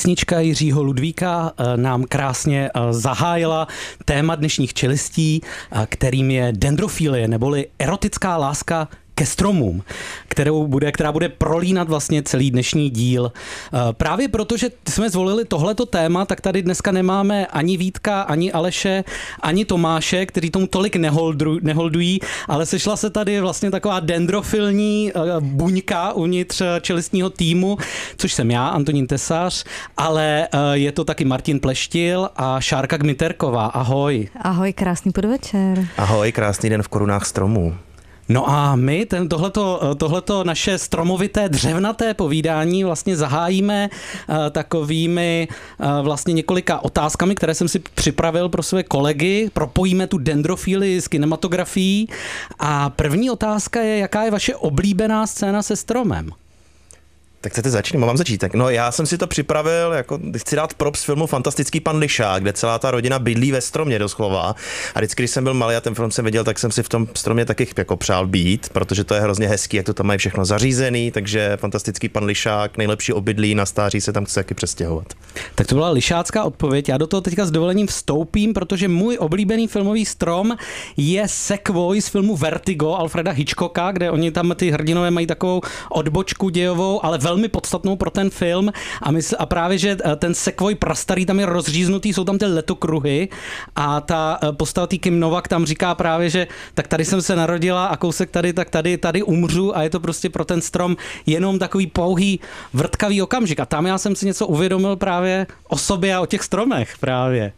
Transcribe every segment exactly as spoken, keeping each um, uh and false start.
Písnička Jiřího Ludvíka nám krásně zahájila téma dnešních čelistí, kterým je dendrofilie, neboli erotická láska ke stromům, kterou bude, která bude prolínat vlastně celý dnešní díl. Právě proto, že jsme zvolili tohleto téma, tak tady dneska nemáme ani Vítka, ani Aleše, ani Tomáše, kteří tomu tolik neholdru, neholdují, ale sešla se tady vlastně taková dendrofilní buňka uvnitř čelistního týmu, což jsem já, Antonín Tesař, ale je to taky Martin Pleštil a Šárka Gmiterková. Ahoj. Ahoj, krásný podvečer. Ahoj, krásný den v korunách stromů. No a my ten, tohleto, tohleto naše stromovité dřevnaté povídání vlastně zahájíme uh, takovými uh, vlastně několika otázkami, které jsem si připravil pro své kolegy. Propojíme tu dendrofílii s kinematografií. A první otázka je, jaká je vaše oblíbená scéna se stromem? Tak chcete začít? Mám začít. Tak no, já jsem si to připravil, jako chci dát props filmu Fantastický pan Lišák, kde celá ta rodina bydlí ve stromě doslova. A vždycky, když jsem byl malý a ten film jsem viděl, tak jsem si v tom stromě taky jako přál být, protože to je hrozně hezký, jak to tam mají všechno zařízený, takže Fantastický pan Lišák, nejlepší obydlí, na stáří se tam chce taky přestěhovat. Tak to byla lišácká odpověď. Já do toho teďka s dovolením vstoupím, protože můj oblíbený filmový strom je Segway z filmu Vertigo Alfreda Hitchcocka, kde oni tam ty hrdinové mají takovou odbočku dějovou, ale velmi podstatnou pro ten film a, mysl, a právě, že ten Segway prastarý tam je rozříznutý, jsou tam ty letokruhy a ta postava tý Kim Novak tam říká právě, že tak tady jsem se narodila a kousek tady, tak tady, tady umřu a je to prostě pro ten strom jenom takový pouhý vrtkavý okamžik a tam já jsem si něco uvědomil právě o sobě a o těch stromech právě.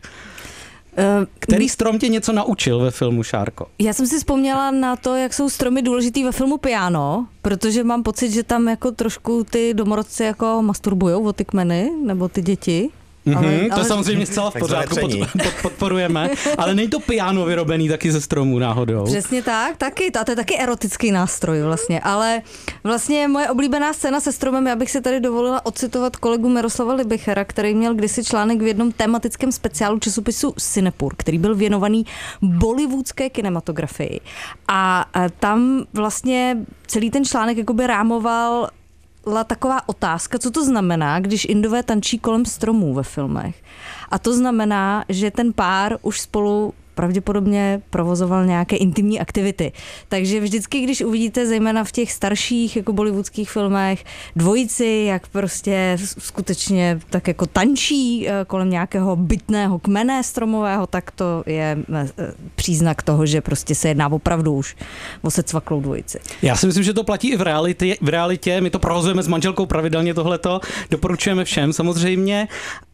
Který strom tě něco naučil ve filmu, Šárko? Já jsem si vzpomněla na to, jak jsou stromy důležitý ve filmu Piano, protože mám pocit, že tam jako trošku ty domorodci jako masturbujou o ty kmeny, nebo ty děti. Ale, mm-hmm, to ale... samozřejmě zcela v pořádku, pod, pod, podporujeme, ale není to piano vyrobený taky ze stromů náhodou. Přesně tak, taky, a to je taky erotický nástroj vlastně, ale vlastně moje oblíbená scéna se stromem, já bych si tady dovolila ocitovat kolegu Miroslava Libichera, který měl kdysi článek v jednom tematickém speciálu časopisu Cinepur, který byl věnovaný bollywoodské kinematografii a tam vlastně celý ten článek jakoby rámoval taková otázka, co to znamená, když Indové tančí kolem stromů ve filmech. A to znamená, že ten pár už spolu pravděpodobně provozoval nějaké intimní aktivity. Takže vždycky, když uvidíte zejména v těch starších jako bollywoodských filmech dvojici, jak prostě skutečně tak jako tančí kolem nějakého bytného kmene stromového, tak to je příznak toho, že prostě se jedná opravdu už o secvaklou dvojici. Já si myslím, že to platí i v realitě. V realitě. My to provozujeme s manželkou pravidelně tohleto. Doporučujeme všem samozřejmě.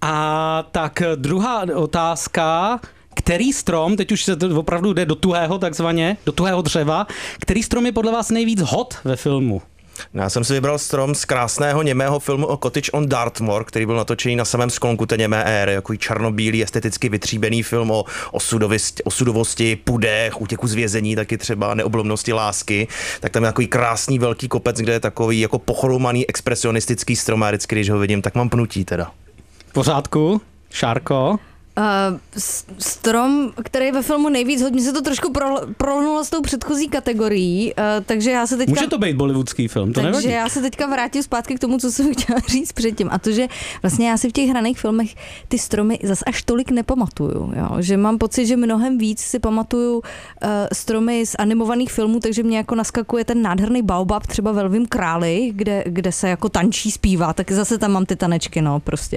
A tak druhá otázka. Který strom, teď už se to opravdu jde do tuhého takzvaně, do tuhého dřeva, který strom je podle vás nejvíc hot ve filmu? Já jsem si vybral strom z krásného němého filmu o Cottage on Dartmoor, který byl natočený na samém sklonku té němé éry, jako černobílý, esteticky vytříbený film o osudovosti, osudovosti, pudech, útěku z vězení, taky třeba neoblomnosti lásky. Tak tam je takový krásný velký kopec, kde je takový jako pochromaný expresionistický strom a vždycky, když ho vidím, tak mám pnutí teda. V pořádku, Šárko? Uh, strom, který ve filmu nejvíc hodně se to trošku pro, prolnulo s tou předchozí kategorií, uh, takže já se teďka... Může to být bollywoodský film, to takže nevadí. Já se teďka vrátím zpátky k tomu, co jsem chtěla říct předtím, a to, že vlastně já si v těch hraných filmech ty stromy zas až tolik nepamatuju, jo? Že mám pocit, že mnohem víc si pamatuju uh, stromy z animovaných filmů, takže mě jako naskakuje ten nádherný baobab třeba ve Lvím králi, kde, kde se jako tančí, zpívá, tak zase tam mám ty tanečky, no prostě.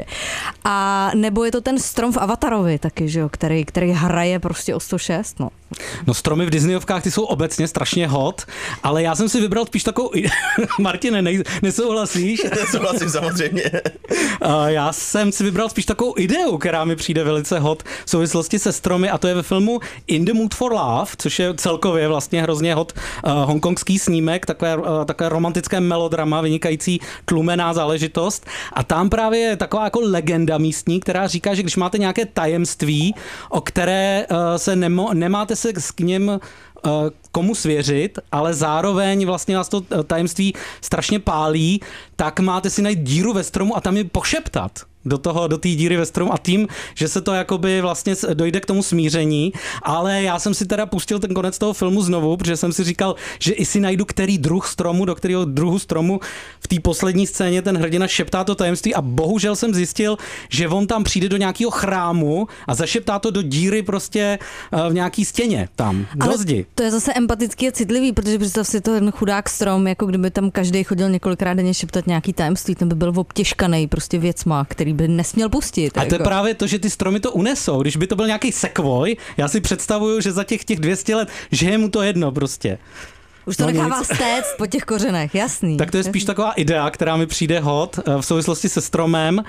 A nebo je to ten strom v Avataru taky, že jo, který, který hraje prostě o sto šest, no. No stromy v Disneyovkách, ty jsou obecně strašně hot, ale já jsem si vybral spíš takovou... Martine, ne, nesouhlasíš? Nesouhlasím samozřejmě. Já jsem si vybral spíš takovou ideu, která mi přijde velice hot v souvislosti se stromy, a to je ve filmu In the Mood for Love, což je celkově vlastně hrozně hot uh, hongkongský snímek, takové, uh, takové romantické melodrama, vynikající tlumená záležitost. A tam právě je taková jako legenda místní, která říká, že když máte nějaké tajemství, o které uh, se nemo, nemáte se k něm komu svěřit, ale zároveň vlastně vás to tajemství strašně pálí, tak máte si najít díru ve stromu a tam je pošeptat do toho, do té díry ve stromu a tím, že se to jakoby vlastně dojde k tomu smíření, ale já jsem si teda pustil ten konec toho filmu znovu, protože jsem si říkal, že i si najdu který druh stromu, do kterého druhu stromu v té poslední scéně ten hrdina šeptá to tajemství a bohužel jsem zjistil, že on tam přijde do nějakého chrámu a zašeptá to do díry prostě v nějaký stěně tam, do zdi. To je zase empatický a citlivý, protože představ si to ten chudák strom, jako kdyby tam každý chodil několikrát denně šeptat nějaký tajemství, ten by byl obtěžkanej prostě věcma, který by nesměl pustit. A jako. to je právě to, že ty stromy to unesou. Když by to byl nějaký sekvoj, já si představuju, že za těch těch dvě stě let, že je mu to jedno prostě. Už to no nechává stéct po těch kořenech, jasný. Tak to je spíš taková idea, která mi přijde hot v souvislosti se stromem.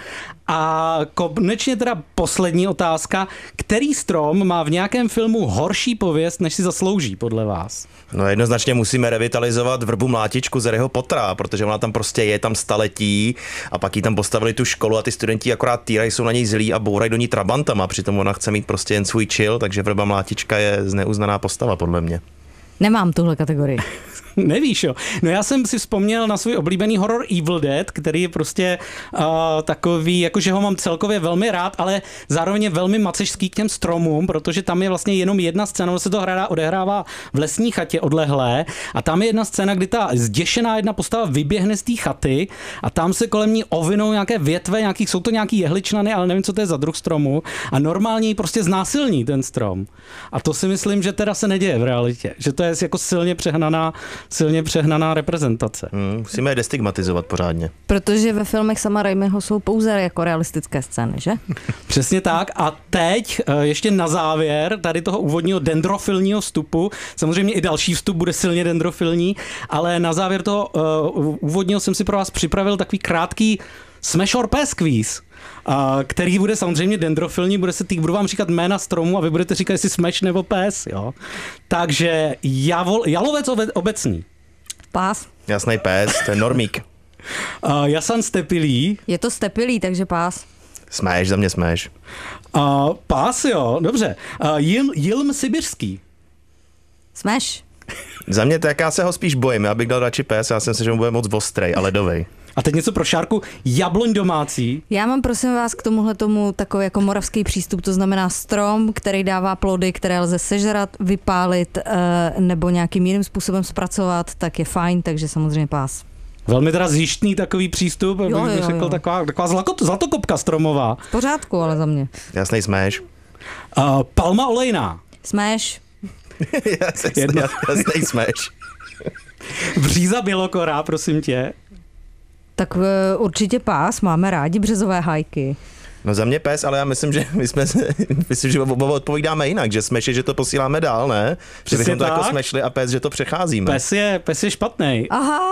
A konečně teda poslední otázka. Který strom má v nějakém filmu horší pověst, než si zaslouží, podle vás? No jednoznačně musíme revitalizovat vrbu Mlátičku z Harryho Pottera, protože ona tam prostě je tam staletí a pak jí tam postavili tu školu a ty studenti akorát týrají, jsou na něj zlí a bourají do ní trabantama, přitom ona chce mít prostě jen svůj chill, takže vrba Mlátička je zneuznaná postava podle mě. Nemám tuhle kategorii. Nevíš, jo. No já jsem si vzpomněl na svůj oblíbený horor Evil Dead, který je prostě uh, takový, jakože ho mám celkově velmi rád, ale zároveň je velmi macešský k těm stromům, protože tam je vlastně jenom jedna scéna, ono se to hrá, odehrává v lesní chatě odlehlé a tam je jedna scéna, kdy ta zděšená jedna postava vyběhne z té chaty a tam se kolem ní ovinou nějaké větve, nějaký, jsou to nějaký jehličnany, ale nevím, co to je za druh stromu a normálně ji prostě znásilní ten strom. A to si myslím, že teda se neděje v realitě, že to je jako silně přehnaná silně přehnaná reprezentace. Hmm, musíme je destigmatizovat pořádně. Protože ve filmech Sama Raimiho jsou pouze jako realistické scény, že? Přesně tak. A teď ještě na závěr tady toho úvodního dendrofilního vstupu, samozřejmě i další vstup bude silně dendrofilní, ale na závěr toho uh, úvodního jsem si pro vás připravil takový krátký Smash or Pass quiz, uh, který bude samozřejmě dendrofilní, bude se týk, budu vám říkat jména stromu a vy budete říkat, jestli Smash nebo Pass, jo. Takže javol, jalovec obe, obecný. Pás. Jasnej pes, to je normík. Uh, Jasan stepilý. Je to stepilý, takže pás. Smash, za mě Smash. Uh, pás, jo, dobře. Uh, Jil, Jilm sibirský. Smash. Za mě tak já se ho spíš bojím, já bych dal radši pes, já jsem si, že mu bude moc ostrej a ledovej. A teď něco pro Šárku. Jabloň domácí. Já mám prosím vás k tomuhle tomu takový jako moravský přístup, to znamená strom, který dává plody, které lze sežrat, vypálit e, nebo nějakým jiným způsobem zpracovat, tak je fajn, takže samozřejmě pás. Velmi teda zjištný takový přístup, jo, bych jo, řekl, jo. taková, taková zlato, zlatokopka stromová. V pořádku, ale za mě. Jasnej Smash. Uh, palma olejná. Smash. Jasnej, jasnej Smash. Bříza bělokora, prosím tě. Tak uh, určitě pás, máme rádi březové hajky. No za mě pes, ale já myslím, že my jsme, myslím, že oba odpovídáme jinak, že Smash je, že to posíláme dál, ne? Že bychom to jako smešli a pes, že to přecházíme. Pes je, pes je špatnej. Aha.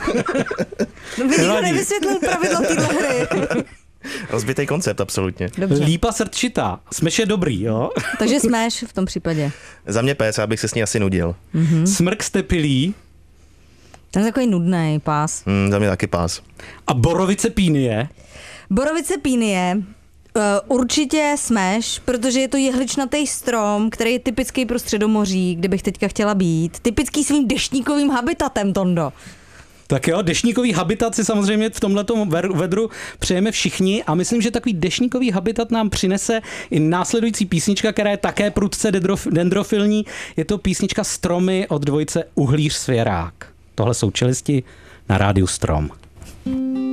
No by nikdo nevysvětlil pravidla téhle hry. Rozbitej koncept, absolutně. Dobře. Lípa srdčitá. Smash je dobrý, jo? Takže Smash v tom případě. Za mě pes, já bych se s ní asi nudil. Mm-hmm. Smrk stepilý. Ten je takový nudnej pás. Mm, za mě taky pás. A borovice pínie. Borovice pínie. Uh, určitě Smash, protože je to jehličnatý strom, který je typický pro Středomoří, kde bych teďka chtěla být. Typický svým deštníkovým habitatem, Tondo. Tak jo, deštníkový habitat si samozřejmě v tomhletom vedru přejeme všichni a myslím, že takový deštníkový habitat nám přinese i následující písnička, která je také prudce dendrofilní. Je to písnička Stromy od dvojice Uhlíř Svěrák. Tohle jsou Čelisti na rádiu Strom.